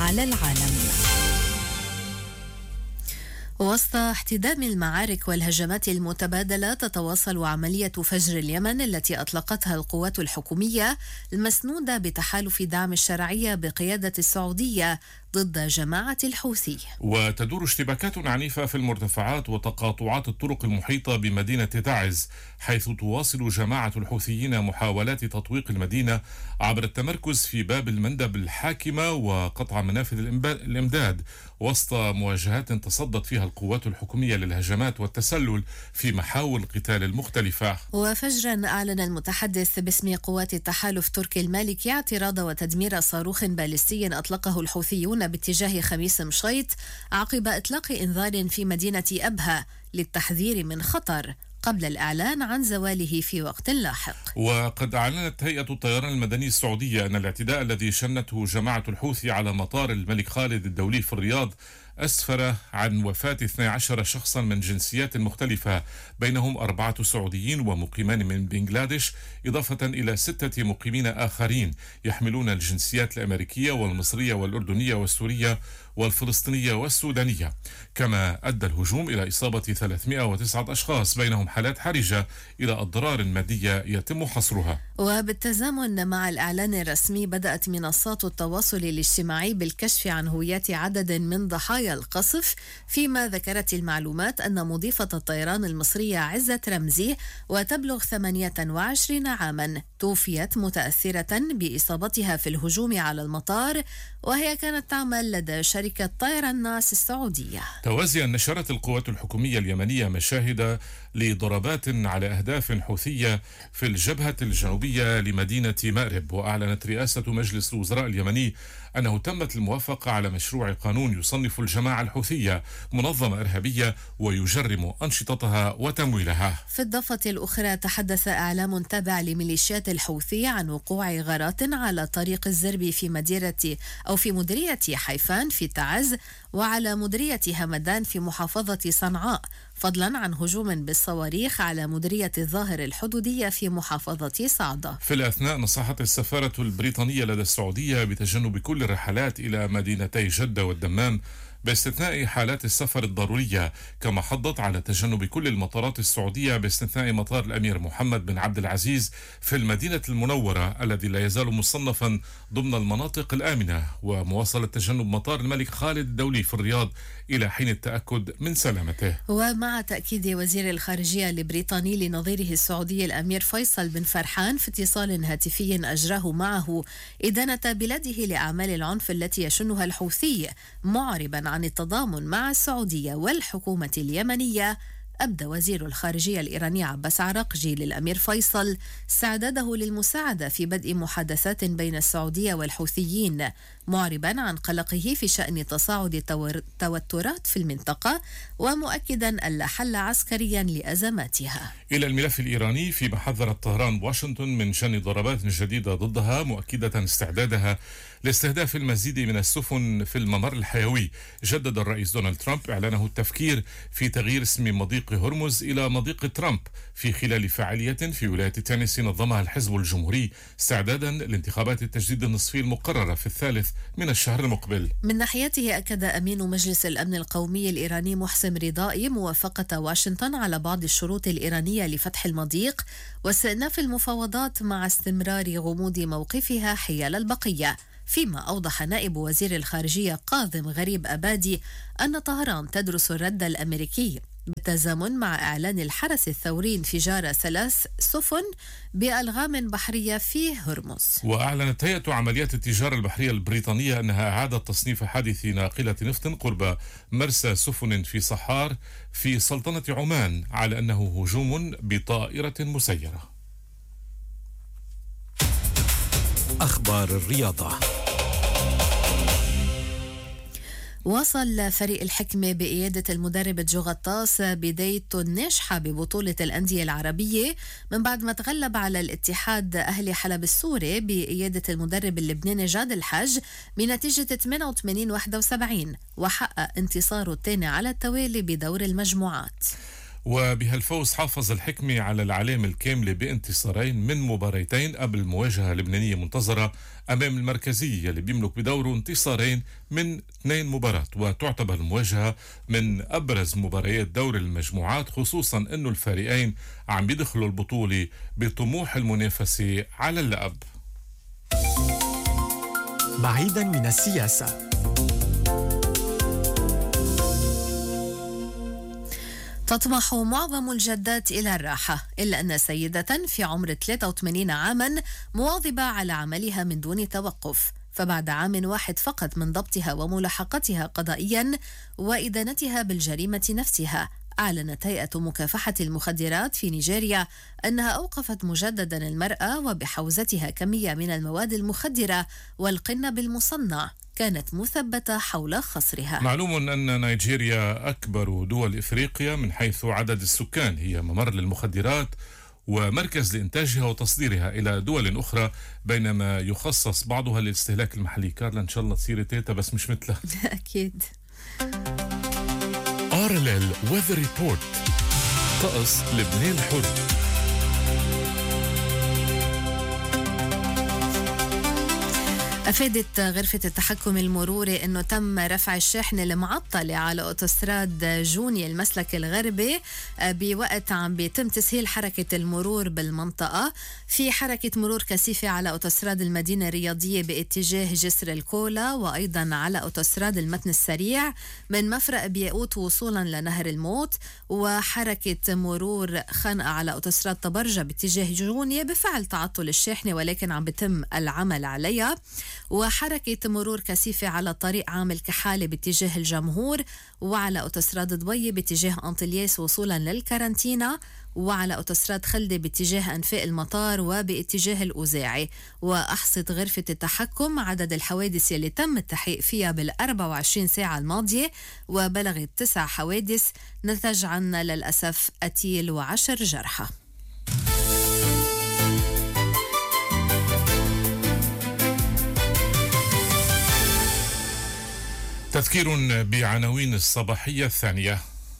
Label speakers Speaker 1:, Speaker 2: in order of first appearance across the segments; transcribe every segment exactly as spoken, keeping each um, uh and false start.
Speaker 1: على العالم. وسط احتدام المعارك والهجمات المتبادلة، تتواصل عملية فجر اليمن التي أطلقتها القوات الحكومية المسنودة بتحالف دعم الشرعية بقيادة السعودية ضد جماعة الحوثي.
Speaker 2: وتدور اشتباكات عنيفة في المرتفعات وتقاطعات الطرق المحيطة بمدينة تعز، حيث تواصل جماعة الحوثيين محاولات تطويق المدينة عبر التمركز في باب المندب الحاكمة وقطع منافذ الإمداد، وسط مواجهات تصدت فيها القوات الحكومية للهجمات والتسلل في محاور القتال المختلفة.
Speaker 1: وفجرا أعلن المتحدث باسم قوات التحالف تركي المالكي اعتراض وتدمير صاروخ باليستي أطلقه الحوثيون باتجاه خميس مشيط عقب إطلاق إنذار في مدينة أبها للتحذير من خطر، قبل الإعلان عن زواله في وقت لاحق.
Speaker 2: وقد أعلنت هيئة الطيران المدني السعودية أن الاعتداء الذي شنته جماعة الحوثي على مطار الملك خالد الدولي في الرياض أسفر عن وفاة اثني عشر شخصا من جنسيات مختلفة، بينهم أربعة سعوديين ومقيمان من بنغلاديش، إضافة إلى ستة مقيمين آخرين يحملون الجنسيات الأمريكية والمصرية والأردنية والسورية والفلسطينية والسودانية. كما أدى الهجوم إلى إصابة ثلاثمائة وتسعة أشخاص، بينهم حالات حرجة إلى أضرار مادية يتم حصرها.
Speaker 1: وبالتزامن مع الإعلان الرسمي، بدأت منصات التواصل الاجتماعي بالكشف عن هويات عدد من ضحايا القصف، فيما ذكرت المعلومات أن مضيفة الطيران المصرية عزة رمزي وتبلغ ثمانية وعشرين عاما توفيت متأثرة بإصابتها في الهجوم على المطار، وهي كانت تعمل لدى شركة طيران ناس السعودية.
Speaker 2: توازيا نشرت القوات الحكومية اليمنية مشاهد لضربات على أهداف حوثية في الجبهة الجنوبية لمدينة مأرب، وأعلنت رئاسة مجلس الوزراء اليمني أنه تمت الموافقة على مشروع قانون يصنف الجماعة الحوثية منظمة إرهابية ويجرم أنشطتها وتمويلها.
Speaker 1: في الضفة الأخرى، تحدث إعلام تابع لميليشيات الحوثي عن وقوع غارات على طريق الزربي في مديرة أو في مديرية حيفان في تعز، وعلى مديرية همدان في محافظة صنعاء، فضلا عن هجوم بالصواريخ على مديرية الظاهر الحدودية في محافظة صعدة.
Speaker 2: في الأثناء، نصحت السفارة البريطانية لدى السعودية بتجنب كل الرحلات إلى مدينتي جدة والدمام باستثناء حالات السفر الضرورية، كما حضت على تجنب كل المطارات السعودية باستثناء مطار الأمير محمد بن عبد العزيز في المدينة المنورة الذي لا يزال مصنفا ضمن المناطق الآمنة، ومواصلة تجنب مطار الملك خالد الدولي في الرياض إلى حين التأكد من سلامته.
Speaker 1: ومع تأكيد وزير الخارجية البريطاني لنظيره السعودي الأمير فيصل بن فرحان في اتصال هاتفي أجراه معه إدانة بلاده لأعمال العنف التي يشنها الحوثي، معربا عن التضامن مع السعودية والحكومة اليمنية، أبدى وزير الخارجية الإيراني عباس عراقجي للأمير فيصل استعداده للمساعدة في بدء محادثات بين السعودية والحوثيين، معربا عن قلقه في شأن تصاعد التوترات في المنطقة، ومؤكدا ألا حل عسكريا لأزماتها.
Speaker 2: إلى الملف الإيراني، فيما حذرت طهران واشنطن من شن ضربات جديدة ضدها، مؤكدة استعدادها لاستهداف المزيد من السفن في الممر الحيوي. جدد الرئيس دونالد ترامب إعلانه التفكير في تغيير اسم مضيق هرمز إلى مضيق ترامب في خلال فعالية في ولاية تينيسي نظمها الحزب الجمهوري استعدادا لانتخابات التجديد النصفي المقررة في الثالث من الشهر المقبل.
Speaker 1: من ناحيته، أكد أمين مجلس الأمن القومي الإيراني محسن رضائي موافقة واشنطن على بعض الشروط الإيرانية لفتح المضيق واستئناف المفاوضات مع استمرار غموض موقفها حيال البقية، فيما أوضح نائب وزير الخارجية كاظم غريب أبادي أن طهران تدرس الرد الأمريكي بالتزامن مع إعلان الحرس الثوري انفجار ثلاث سفن بألغام بحرية في هرمز.
Speaker 2: وأعلنت هيئة عمليات التجارة البحرية البريطانية أنها أعادت تصنيف حادث ناقلة نفط قرب مرسى سفن في صحار في سلطنة عمان على أنه هجوم بطائرة مسيرة.
Speaker 3: أخبار الرياضة.
Speaker 1: واصل فريق الحكمة بقيادة المدرب جو غطاس بدايته الناجحة ببطولة الأندية العربية من بعد ما تغلب على الاتحاد أهلي حلب السوري بقيادة المدرب اللبناني جاد الحج بنتيجة ثمانية وثمانين واحد وسبعين، وحقق انتصاره الثاني على التوالي بدور المجموعات.
Speaker 2: وبهالفوز حافظ الحكمي على العلامة الكاملة بانتصارين من مباريتين قبل مواجهة لبنانية منتظرة أمام المركزية اللي بيملك بدوره انتصارين من اثنين مباراة، وتعتبر المواجهة من أبرز مباريات دور المجموعات، خصوصا أنه الفريقين عم بيدخلوا البطولة بطموح المنافسة على اللقب.
Speaker 3: بعيدا من السياسة.
Speaker 1: تطمح معظم الجدات إلى الراحة، إلا أن سيدة في عمر ثلاثة وثمانين عاما مواظبة على عملها من دون توقف، فبعد عام واحد فقط من ضبطها وملاحقتها قضائيا وإدانتها بالجريمة نفسها، أعلنت هيئة مكافحة المخدرات في نيجيريا أنها أوقفت مجددا المرأة وبحوزتها كمية من المواد المخدرة والقنب المصنع كانت مثبتة حول خصرها.
Speaker 2: معلوم أن نيجيريا أكبر دول إفريقيا من حيث عدد السكان، هي ممر للمخدرات ومركز لإنتاجها وتصديرها إلى دول أخرى، بينما يخصص بعضها للاستهلاك المحلي. كارلا إن شاء الله تصيري تيتا بس مش مثلها.
Speaker 1: أكيد.
Speaker 2: آر إل إل Weather Report. طقس لبنان الحر.
Speaker 1: أفادت غرفة التحكم المروري أنه تم رفع الشاحنة المعطلة على أوتوستراد جوني المسلك الغربي بوقت عم بيتم تسهيل حركة المرور بالمنطقة. في حركة مرور كثيفة على أوتوستراد المدينة الرياضية باتجاه جسر الكولا، وأيضا على أوتوستراد المتن السريع من مفرق بيقوت وصولا لنهر الموت، وحركة مرور خنقة على أوتوستراد طبرجة باتجاه جوني بفعل تعطل الشاحنة ولكن عم بيتم العمل عليها، وحركة مرور كثيفة على طريق عام الكحالة باتجاه الجمهور، وعلى أوتوستراد ضبي باتجاه أنطلياس وصولا للكارنتينا، وعلى أوتوستراد خلدة باتجاه أنفاق المطار وباتجاه الأوزاعي. وأحصت غرفة التحكم عدد الحوادث اللي تم التحقيق فيها بالأربع وعشرين ساعة الماضية وبلغت تسع حوادث نتج عنها للأسف قتيل وعشر جرحى.
Speaker 2: تذكير بعناوين الصباحية الثانية.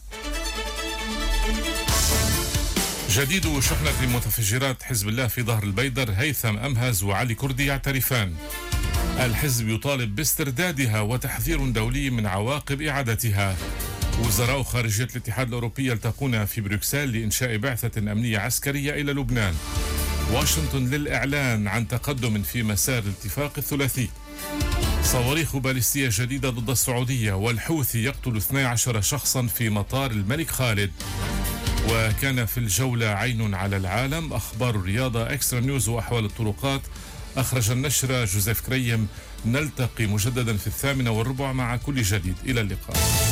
Speaker 2: جديد شحنة متفجرات حزب الله في ظهر البيدر، هيثم أمهز وعلي كردي يعترفان. الحزب يطالب باستردادها وتحذير دولي من عواقب إعادتها. وزراء خارجية الاتحاد الأوروبي يلتقون في بروكسل لإنشاء بعثة أمنية عسكرية إلى لبنان. واشنطن للإعلان عن تقدم في مسار الاتفاق الثلاثي. صواريخ باليستية جديدة ضد السعودية، والحوثي يقتل اثني عشر شخصا في مطار الملك خالد. وكان في الجولة عين على العالم، أخبار الرياضة، إكسترا نيوز وأحوال الطرقات. أخرج النشرة جوزيف كريم. نلتقي مجددا في الثامنة والربع مع كل جديد. إلى اللقاء.